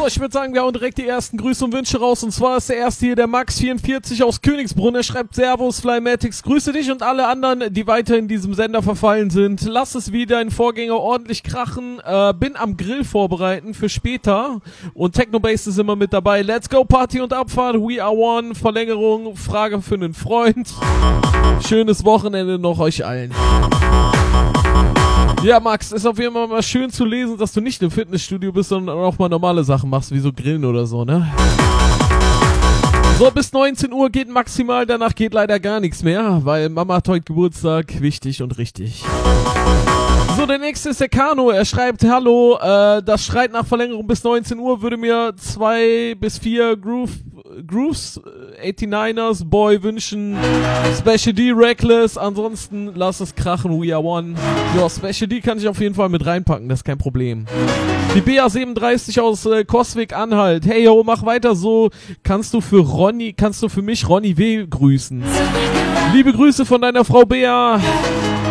So, ich würde sagen, wir hauen direkt die ersten Grüße und Wünsche raus. Und zwar ist der erste hier der Max44 aus Königsbrunn. Er schreibt: Servus, Flymatics, grüße dich und alle anderen, die weiter in diesem Sender verfallen sind. Lass es wie dein Vorgänger ordentlich krachen. Bin am Grill vorbereiten für später. Und Technobase ist immer mit dabei. Let's go, Party und Abfahrt. We are one. Verlängerung. Frage für einen Freund. Schönes Wochenende noch euch allen. Ja, Max, ist auf jeden Fall mal schön zu lesen, dass du nicht im Fitnessstudio bist, sondern auch mal normale Sachen machst, wie so Grillen oder so, ne? So, bis 19 Uhr geht maximal, danach geht leider gar nichts mehr, weil Mama hat heute Geburtstag, wichtig und richtig. So, der nächste ist der Kano, er schreibt: Hallo, das schreit nach Verlängerung bis 19 Uhr, würde mir 2 bis 4 Grooves, 89ers, Boy wünschen, Special D, Reckless, ansonsten lass es krachen, we are one. Ja, Special D kann ich auf jeden Fall mit reinpacken, das ist kein Problem. Die BA37 aus Coswig-Anhalt: Hey yo, mach weiter so, kannst du für mich Ronny W. grüßen. Liebe Grüße von deiner Frau Bea.